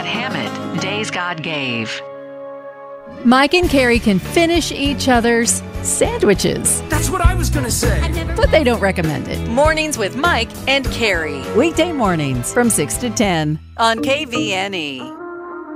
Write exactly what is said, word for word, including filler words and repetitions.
Hammett, Days God Gave. Mike and Carrie can finish each other's sandwiches, That's what I was gonna say. but they don't recommend it. Mornings with Mike and Carrie Weekday mornings from six to ten. on K V N E.